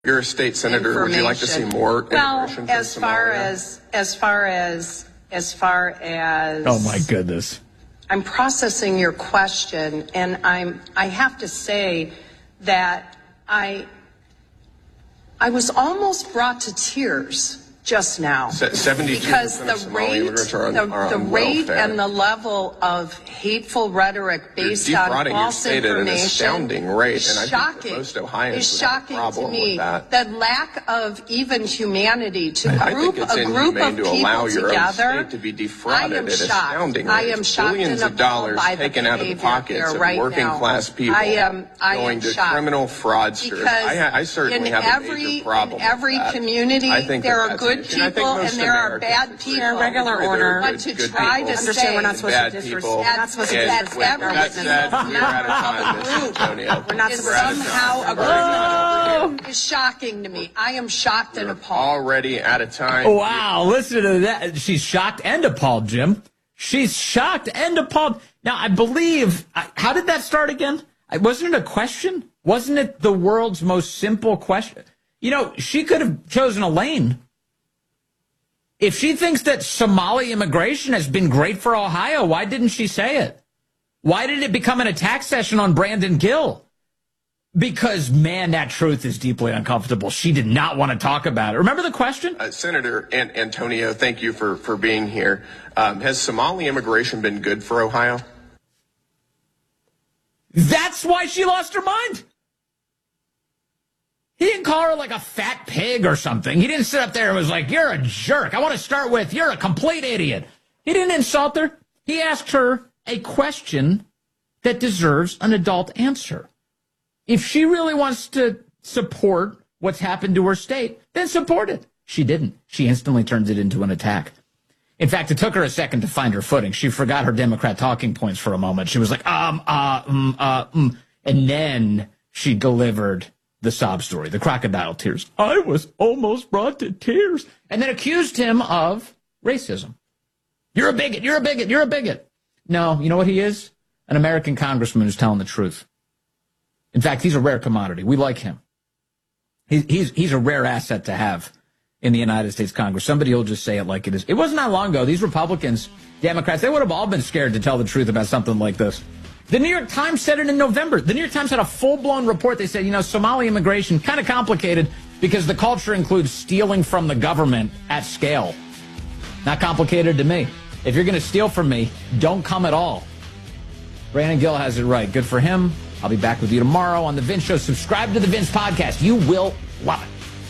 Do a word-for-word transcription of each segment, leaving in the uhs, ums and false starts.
You're a state senator. Would you like to see more well, immigration from as far Somalia? as as far as as far as oh my goodness, I'm processing your question, and I'm I have to say that I I was almost brought to tears just now seventy-two because percent the of Somali rate, immigrants are on, the, are the on rate welfare. and the level of hateful rhetoric based You're on defrauding false your state at an information astounding rate, is and I shocking. think that most Ohioans It's would have a shocking problem to me. with that. The lack of even humanity to I group think it's a group inhumane of to people allow your together. own state to be defrauded I am at shocked. astounding I rates. am shocked Billions and of dollars appalled by the taken out of the behavior pockets here of right working now. class people, I am, I going am to shocked. criminal fraudsters. Because I, I certainly in have every, a major problem in every with that. community, I think there that are that's good an issue. I think people most and there are Americans bad agree. people. Chair, regular There are order. But good- to good try people. to Understand say we're not supposed bad to people. disrespect. We're not supposed to And disrespect our that's, witnesses. that, you're out of time, Mister Antonio. We're not is supposed to somehow a Oh. group is shocking to me. I am shocked and You're appalled. already out of time. oh, wow! Listen to that. She's shocked and appalled, Jim. She's shocked and appalled. Now, I believe. How did that start again? Wasn't it a question? Wasn't it the world's most simple question? You know, she could have chosen a lane. If she thinks that Somali immigration has been great for Ohio, why didn't she say it? Why did it become an attack session on Brandon Gill? Because, man, that truth is deeply uncomfortable. She did not want to talk about it. Remember the question? Uh, Senator An- Antonio, thank you for, for being here. Um, has Somali immigration been good for Ohio? That's why she lost her mind. He didn't call her like a fat pig or something. He didn't sit up there and was like, you're a jerk. I want to start with, you're a complete idiot. He didn't insult her. He asked her a question that deserves an adult answer. If she really wants to support what's happened to her state, then support it. She didn't. She instantly turns it into an attack. In fact, it took her a second to find her footing. She forgot her Democrat talking points for a moment. She was like, um, uh, um, uh, um. And then she delivered the sob story, the crocodile tears. I was almost brought to tears. And then accused him of racism. You're a bigot. You're a bigot. You're a bigot. No, you know what he is? An American congressman who's telling the truth. In fact, he's a rare commodity. We like him. He, he's he's a rare asset to have in the United States Congress. Somebody will just say it like it is. It wasn't that long ago. These Republicans, Democrats, they would have all been scared to tell the truth about something like this. The New York Times said it in November. The New York Times had a full-blown report. They said, you know, Somali immigration, kind of complicated because the culture includes stealing from the government at scale. Not complicated to me. If you're going to steal from me, don't come at all. Brandon Gill has it right. Good for him. I'll be back with you tomorrow on The Vince Show. Subscribe to The Vince Podcast. You will love it.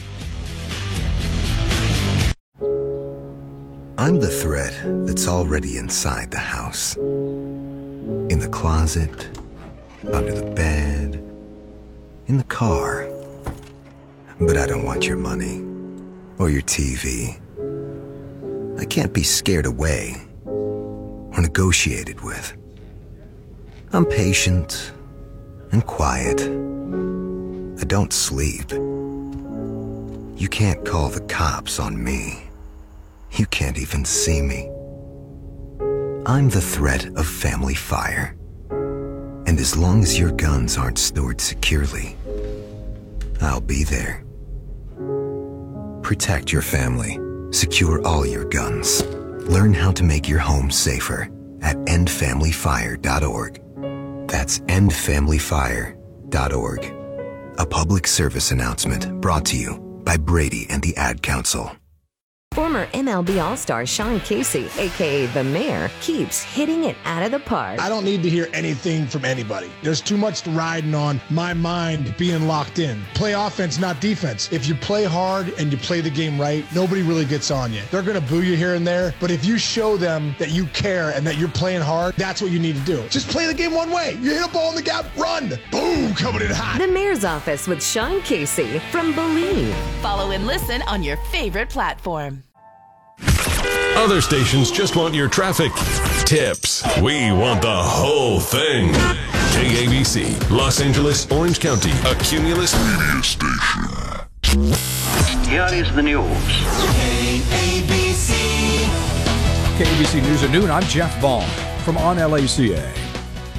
I'm the threat that's already inside the house. In the closet, under the bed, in the car. But I don't want your money or your T V. I can't be scared away or negotiated with. I'm patient and quiet. I don't sleep. You can't call the cops on me. You can't even see me. I'm the threat of family fire. And as long as your guns aren't stored securely, I'll be there. Protect your family. Secure all your guns. Learn how to make your home safer at end family fire dot org. That's end family fire dot org. A public service announcement brought to you by Brady and the Ad Council. Former M L B All-Star Sean Casey, a k a. The Mayor, keeps hitting it out of the park. I don't need to hear anything from anybody. There's too much riding on my mind being locked in. Play offense, not defense. If you play hard and you play the game right, nobody really gets on you. They're going to boo you here and there, but if you show them that you care and that you're playing hard, that's what you need to do. Just play the game one way. You hit a ball in the gap, run. Boom, coming in hot. The Mayor's Office with Sean Casey from Believe. Follow and listen on your favorite platform. Other stations just want your traffic tips. We want the whole thing. K A B C, Los Angeles, Orange County, a Cumulus media station. Here is the news. K A B C. K A B C News at noon. I'm Jeff Ball from on L A C A.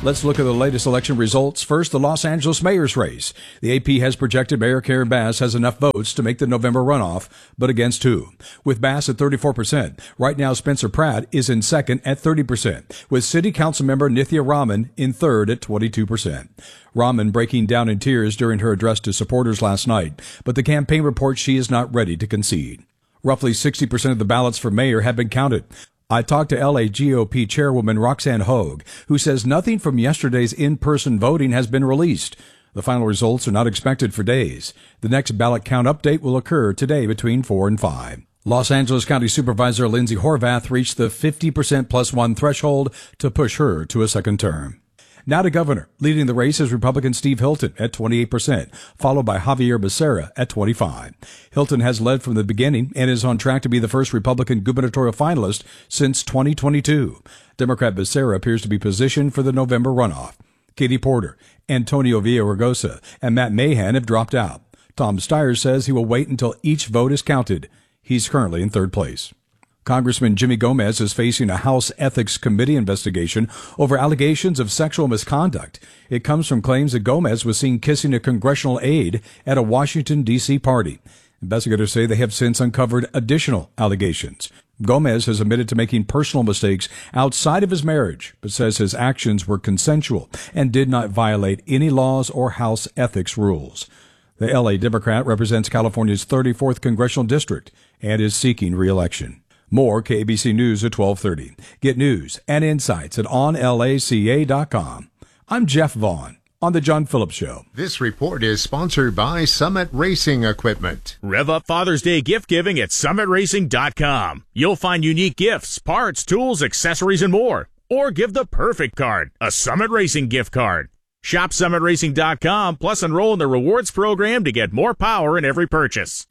Let's look at the latest election results. First, the Los Angeles mayor's race. The A P has projected Mayor Karen Bass has enough votes to make the November runoff, but against who? With Bass at thirty-four percent. Right now, Spencer Pratt is in second at thirty percent, with City Council member Nithya Raman in third at twenty-two percent. Raman breaking down in tears during her address to supporters last night, but the campaign reports she is not ready to concede. Roughly sixty percent of the ballots for mayor have been counted. I talked to L A G O P chairwoman Roxanne Hogue, who says nothing from yesterday's in-person voting has been released. The final results are not expected for days. The next ballot count update will occur today between four and five. Los Angeles County Supervisor Lindsay Horvath reached the fifty percent plus one threshold to push her to a second term. Now to governor. Leading the race is Republican Steve Hilton at twenty-eight percent, followed by Javier Becerra at twenty-five. Hilton has led from the beginning and is on track to be the first Republican gubernatorial finalist since twenty twenty-two. Democrat Becerra appears to be positioned for the November runoff. Katie Porter, Antonio Villaraigosa, and Matt Mahan have dropped out. Tom Steyer says he will wait until each vote is counted. He's currently in third place. Congressman Jimmy Gomez is facing a House Ethics Committee investigation over allegations of sexual misconduct. It comes from claims that Gomez was seen kissing a congressional aide at a Washington, D C party. Investigators say they have since uncovered additional allegations. Gomez has admitted to making personal mistakes outside of his marriage, but says his actions were consensual and did not violate any laws or House ethics rules. The L A Democrat represents California's thirty-fourth congressional district and is seeking re-election. More K A B C News at twelve thirty. Get news and insights at on laca dot com. I'm Jeff Vaughn on The John Phillips Show. This report is sponsored by Summit Racing Equipment. Rev up Father's Day gift giving at summit racing dot com. You'll find unique gifts, parts, tools, accessories, and more. Or give the perfect card, a Summit Racing gift card. Shop summit racing dot com, plus enroll in the rewards program to get more power in every purchase.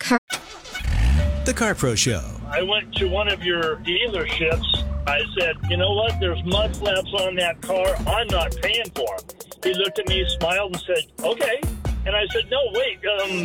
The CarPro Show. I went to one of your dealerships. I said, you know what? There's mud flaps on that car. I'm not paying for them. He looked at me, smiled, and said, okay. And I said, no, wait. Um,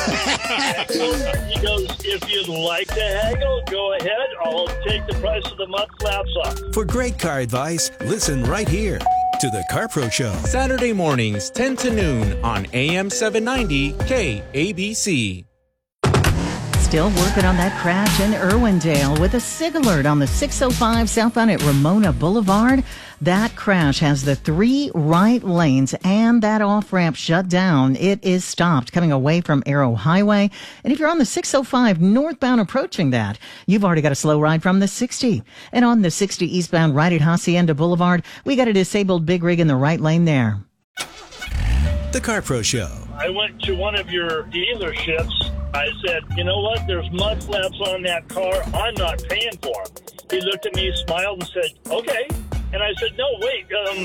he goes, if you'd like to haggle, go ahead. I'll take the price of the mud flaps off. For great car advice, listen right here to The CarPro Show. Saturday mornings, ten to noon on A M seven ninety K A B C. Still working on that crash in Irwindale with a SIG alert on the six oh five southbound at Ramona Boulevard. That crash has the three right lanes and that off-ramp shut down. It is stopped coming away from Arrow Highway. And if you're on the six oh five northbound approaching that, you've already got a slow ride from the sixty. And on the sixty eastbound right at Hacienda Boulevard, we got a disabled big rig in the right lane there. The CarPro Show. I went to one of your dealerships. I said, you know what? There's mud flaps on that car. I'm not paying for them. He looked at me, smiled, and said, okay. And I said, no, wait. Um,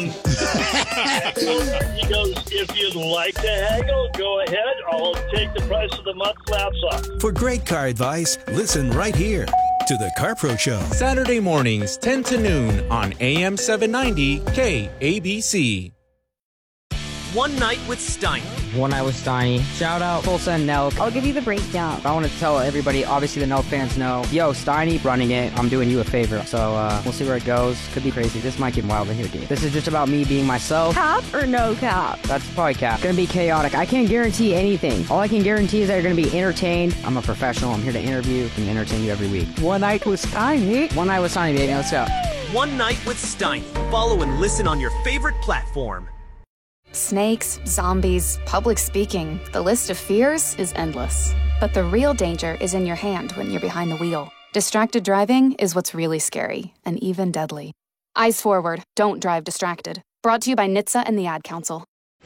he goes, if you'd like to haggle, go ahead. I'll take the price of the mud flaps off. For great car advice, listen right here to The CarPro Show. Saturday mornings, ten to noon on A M seven ninety K A B C. One Night with Steiny. One Night with Steiny. Shout out Tulsa and Nelk. I'll give you the breakdown. I want to tell everybody, obviously the Nelk fans know, yo, Steiny running it. I'm doing you a favor. So uh, we'll see where it goes. Could be crazy. This might get wild in here, dude. This is just about me being myself. Cap or no cap? That's probably cap. It's gonna be chaotic. I can't guarantee anything. All I can guarantee is that you're gonna be entertained. I'm a professional. I'm here to interview and entertain you every week. One Night with Steiny. One Night with Steiny, baby. Let's go. One Night with Steiny. Follow and listen on your favorite platform. Snakes, zombies, public speaking. The list of fears is endless. But the real danger is in your hand when you're behind the wheel. Distracted driving is what's really scary and even deadly. Eyes forward. Don't drive distracted. Brought to you by N H T S A and the Ad Council.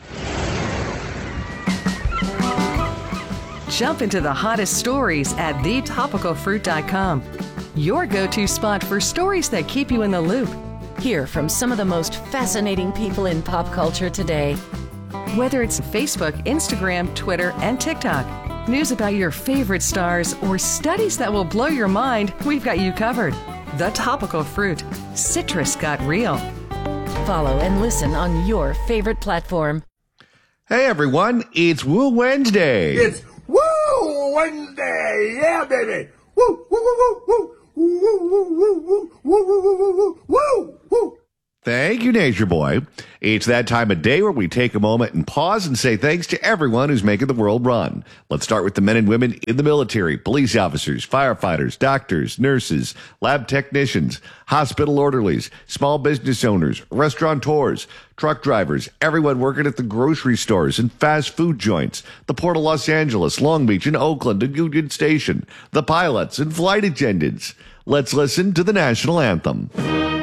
Jump into the hottest stories at the topical fruit dot com. Your go-to spot for stories that keep you in the loop. Hear from some of the most fascinating people in pop culture today. Whether it's Facebook, Instagram, Twitter, and TikTok, news about your favorite stars, or studies that will blow your mind, we've got you covered. The Topical Fruit. Citrus got real. Follow and listen on your favorite platform. Hey everyone, it's Woo Wednesday. It's Woo Wednesday. Yeah, baby. Woo, woo, woo, woo, woo. Woo, woo, woo, woo, woo, woo, woo, woo, woo, woo. Thank you, Nature Boy. It's that time of day where we take a moment and pause and say thanks to everyone who's making the world run. Let's start with the men and women in the military, police officers, firefighters, doctors, nurses, lab technicians, hospital orderlies, small business owners, restaurateurs, truck drivers, everyone working at the grocery stores and fast food joints, the Port of Los Angeles, Long Beach, and Oakland, and Union Station, the pilots and flight attendants. Let's listen to the national anthem.